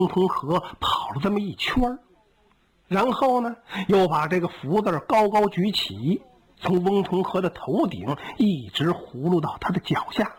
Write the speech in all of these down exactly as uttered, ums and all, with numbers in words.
通河跑了这么一圈儿，然后呢，又把这个福字高高举起，从翁同龢的头顶一直葫芦到他的脚下。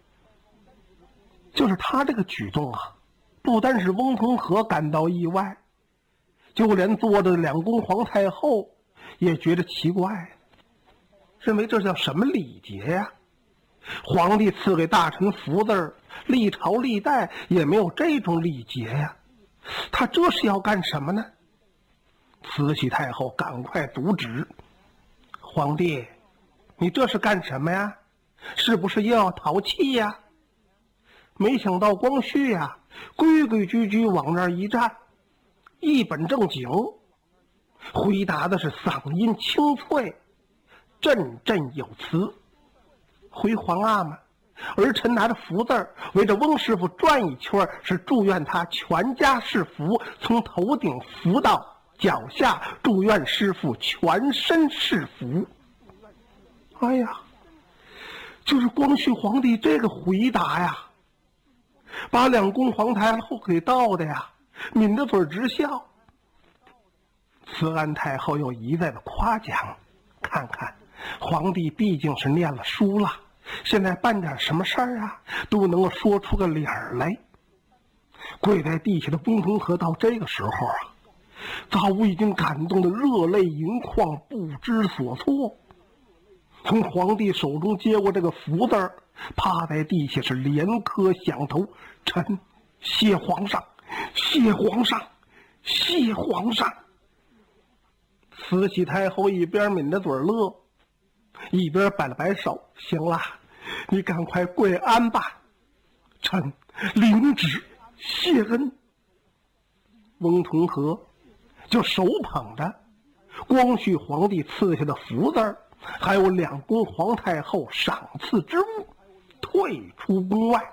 就是他这个举动啊，不单是翁同龢感到意外，就连坐着的两宫皇太后也觉得奇怪，认为这叫什么礼节呀？皇帝赐给大臣福字，历朝历代也没有这种礼节呀，他这是要干什么呢？慈禧太后赶快阻止，皇帝，你这是干什么呀？是不是又要淘气呀？没想到光绪呀，规规矩矩往那儿一站，一本正经回答的是嗓音清脆，振振有词。回皇阿玛，儿臣拿着福字围着翁师傅转一圈，是祝愿他全家是福，从头顶福到脚下，祝愿师傅全身是福。哎呀，就是光绪皇帝这个回答呀，把两宫皇太后给逗的呀，抿着嘴直笑。慈安太后又一再的夸奖，看看皇帝毕竟是念了书了，现在办点什么事儿啊，都能够说出个理儿来。跪在地下的翁同龢到这个时候啊，早已经感动得热泪盈眶，不知所措。从皇帝手中接过这个福字，趴在地下是连磕响头，臣谢皇上，谢皇上，谢皇上。慈禧太后一边抿着嘴乐，一边摆了摆手，行了，你赶快跪安吧，臣领旨谢恩。翁同龢就手捧着光绪皇帝赐下的福字，还有两宫皇太后赏赐之物，退出宫外，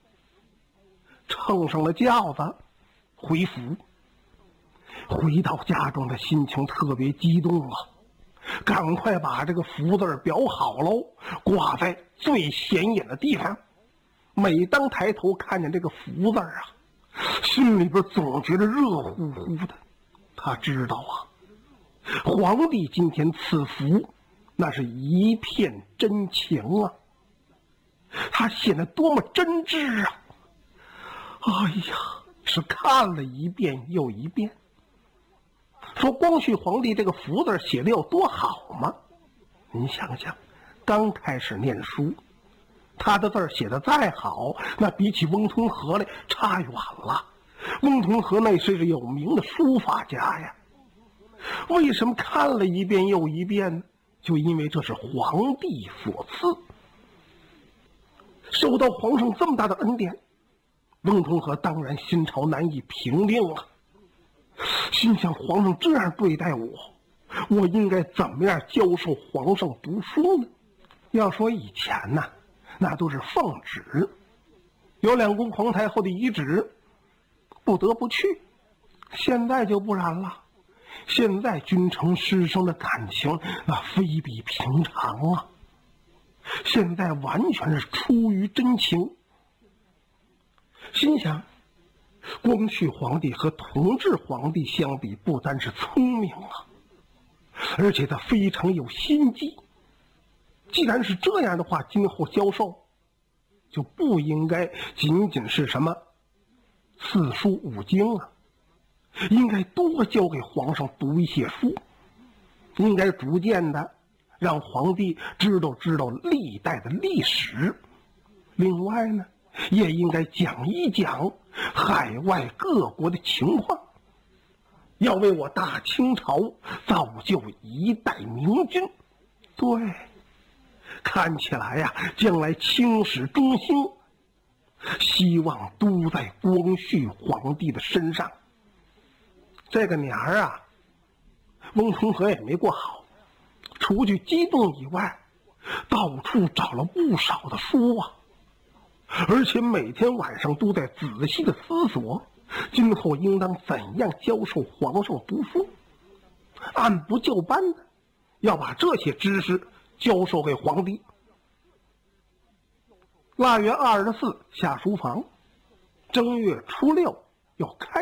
乘上了轿子回府。回到家中的心情特别激动啊，赶快把这个福字裱好喽，挂在最显眼的地方。每当抬头看见这个福字啊，心里边总觉得热乎乎的。他知道啊，皇帝今天赐福，那是一片真情啊，他显得多么真挚啊！哎呀，是看了一遍又一遍。说光绪皇帝这个福字写的有多好吗？您想想，刚开始念书，他的字写的再好，那比起翁同龢来差远了。翁同龢那是有名的书法家呀，为什么看了一遍又一遍呢？就因为这是皇帝所赐，受到皇上这么大的恩典，翁同龢当然心潮难以平定啊。心想，皇上这样对待我，我应该怎么样教授皇上读书呢？要说以前呢、啊，那都是奉旨，有两宫皇太后的遗旨，不得不去。现在就不然了，现在君臣师生的感情那非比平常啊，现在完全是出于真情。心想，光绪皇帝和同治皇帝相比，不单是聪明啊，而且他非常有心计。既然是这样的话，今后教授就不应该仅仅是什么四书五经啊，应该多教给皇上读一些书，应该逐渐的让皇帝知道知道历代的历史。另外呢，也应该讲一讲海外各国的情况，要为我大清朝造就一代明君。对，看起来呀、啊，将来清史中兴，希望都在光绪皇帝的身上。这个年儿啊，翁同龢也没过好，除去激动以外，到处找了不少的书啊，而且每天晚上都在仔细的思索，今后应当怎样教授皇上读书，按部就班的要把这些知识教授给皇帝。腊月二十四下书房，正月初六要开